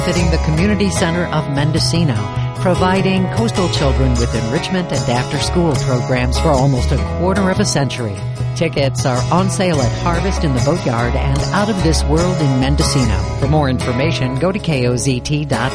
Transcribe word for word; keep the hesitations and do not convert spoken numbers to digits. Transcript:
benefiting the Community Center of Mendocino, providing coastal children with enrichment and after-school programs for almost a quarter of a century. Tickets are on sale at Harvest in the Boatyard and Out of This World in Mendocino. For more information, go to K O Z T dot